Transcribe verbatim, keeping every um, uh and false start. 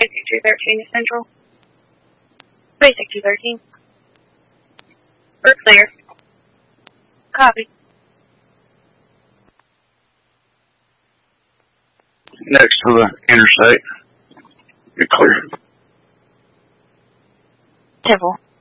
Basic two thirteen to Central. Basic two thirteen. We're clear. Copy. Next to the interstate. You're clear. Temple.